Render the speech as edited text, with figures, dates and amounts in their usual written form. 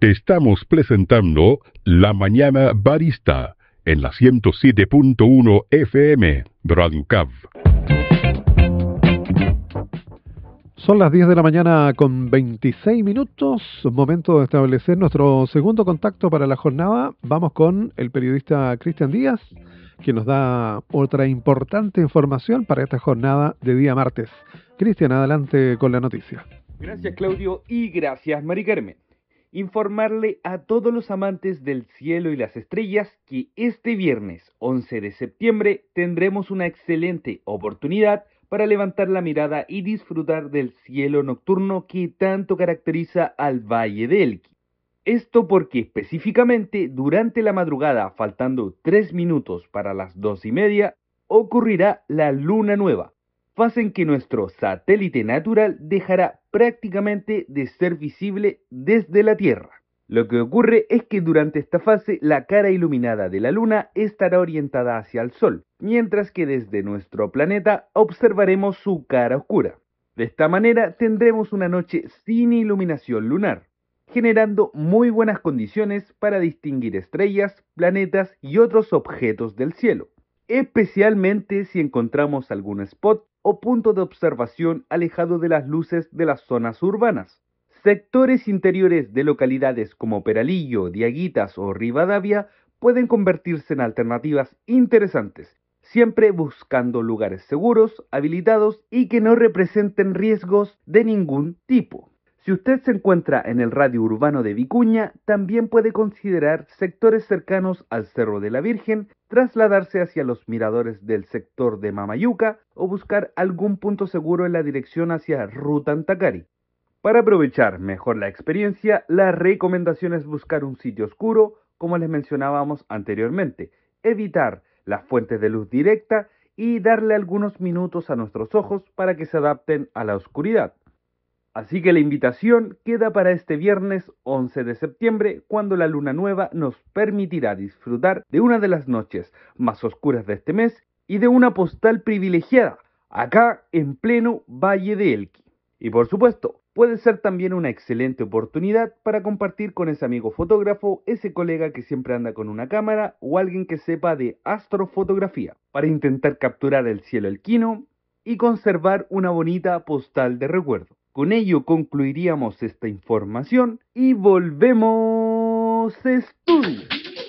Te estamos presentando La Mañana Barista en la 107.1 FM Radio Cav. Son las 10 de la mañana con 26 minutos, momento de establecer nuestro segundo contacto para la jornada. Vamos con el periodista Cristian Díaz, que nos da otra importante información para esta jornada de día martes. Cristian, adelante con la noticia. Gracias, Claudio, y gracias, Mari Carmen. Informarle a todos los amantes del cielo y las estrellas que este viernes 11 de septiembre tendremos una excelente oportunidad para levantar la mirada y disfrutar del cielo nocturno que tanto caracteriza al Valle de Elqui. Esto porque específicamente durante la madrugada, faltando 3 minutos para las 2:30, ocurrirá la luna nueva, fase en que nuestro satélite natural dejará prácticamente de ser visible desde la Tierra. Lo que ocurre es que durante esta fase la cara iluminada de la luna estará orientada hacia el sol, mientras que desde nuestro planeta observaremos su cara oscura. De esta manera tendremos una noche sin iluminación lunar, generando muy buenas condiciones para distinguir estrellas, planetas y otros objetos del cielo, especialmente si encontramos algún spot o punto de observación alejado de las luces de las zonas urbanas. Sectores interiores de localidades como Peralillo, Diaguitas o Rivadavia pueden convertirse en alternativas interesantes, siempre buscando lugares seguros, habilitados y que no representen riesgos de ningún tipo. Si usted se encuentra en el radio urbano de Vicuña, también puede considerar sectores cercanos al Cerro de la Virgen, trasladarse hacia los miradores del sector de Mamayuca o buscar algún punto seguro en la dirección hacia Ruta Antacari. Para aprovechar mejor la experiencia, la recomendación es buscar un sitio oscuro, como les mencionábamos anteriormente, evitar las fuentes de luz directa y darle algunos minutos a nuestros ojos para que se adapten a la oscuridad. Así que la invitación queda para este viernes 11 de septiembre, cuando la luna nueva nos permitirá disfrutar de una de las noches más oscuras de este mes y de una postal privilegiada, acá en pleno Valle de Elqui. Y por supuesto, puede ser también una excelente oportunidad para compartir con ese amigo fotógrafo, ese colega que siempre anda con una cámara o alguien que sepa de astrofotografía, para intentar capturar el cielo elquino y conservar una bonita postal de recuerdo. Con ello concluiríamos esta información y volvemos estudio.